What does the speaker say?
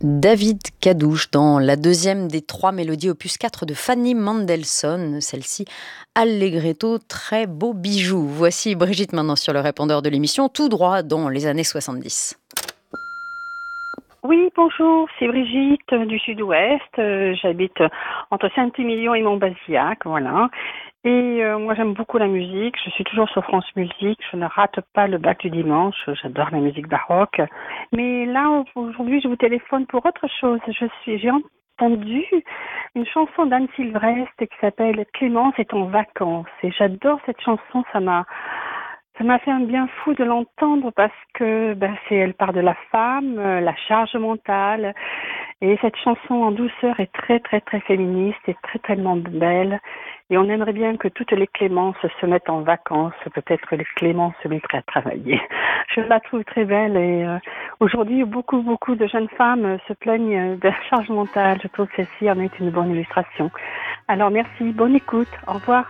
David Cadouche dans la deuxième des 3 mélodies opus 4 de Fanny Mendelssohn, celle-ci Allegretto, très beau bijou. Voici Brigitte maintenant sur le répondeur de l'émission, tout droit dans les années 70. Oui, bonjour, c'est Brigitte du Sud-Ouest. J'habite entre Saint-Émilion et Montbazillac, voilà. Et moi, j'aime beaucoup la musique. Je suis toujours sur France Musique. Je ne rate pas le bac du dimanche. J'adore la musique baroque. Mais là, aujourd'hui, je vous téléphone pour autre chose. J'ai entendu une chanson d'Anne Sylvestre qui s'appelle Clémence est en vacances. Et j'adore cette chanson. Ça m'a fait un bien fou de l'entendre parce que elle part de la femme, la charge mentale. Et cette chanson en douceur est très très très féministe et très tellement belle. Et on aimerait bien que toutes les Clémences se mettent en vacances. Peut-être que les Clémences se mettraient à travailler. Je la trouve très belle et aujourd'hui beaucoup de jeunes femmes se plaignent de la charge mentale. Je trouve que celle-ci en est une bonne illustration. Alors merci, bonne écoute, au revoir.